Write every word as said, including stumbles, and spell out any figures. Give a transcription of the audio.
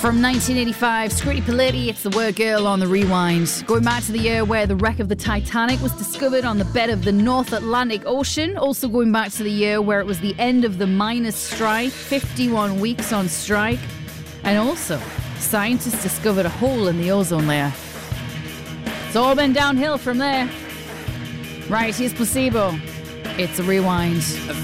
From nineteen eighty-five, Scritti Politti, it's the Word Girl on the Rewind. Going back to the year where the wreck of the Titanic was discovered on the bed of the North Atlantic Ocean. Also going back to the year where it was the end of the miners' strike, fifty-one weeks on strike. And also, scientists discovered a hole in the ozone layer. It's all been downhill from there. Right, here's Placebo. It's a Rewind.